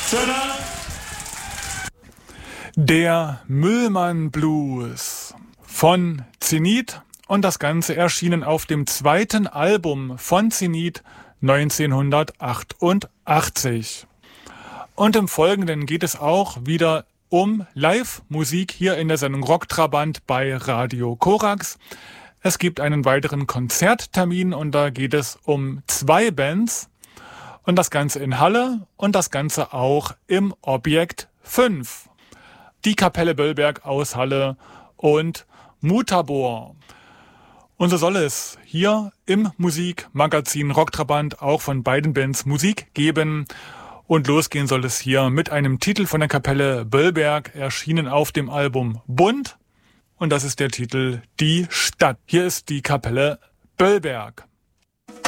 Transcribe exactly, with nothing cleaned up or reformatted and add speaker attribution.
Speaker 1: Der Müllmann Blues von Zenit und das Ganze erschienen auf dem zweiten Album von Zenit neunzehnhundertachtundachtzig. Und im Folgenden geht es auch wieder um Live-Musik hier in der Sendung Rocktrabant bei Radio Korax. Es gibt einen weiteren Konzerttermin und da geht es um zwei Bands und das Ganze in Halle und das Ganze auch im Objekt fünf. Die Kapelle Böllberg aus Halle und Mutabor. Und so soll es hier im Musikmagazin Rocktrabant auch von beiden Bands Musik geben. Und losgehen soll es hier mit einem Titel von der Kapelle Böllberg, erschienen auf dem Album Bunt. Und das ist der Titel Die Stadt. Hier ist die Kapelle Böllberg.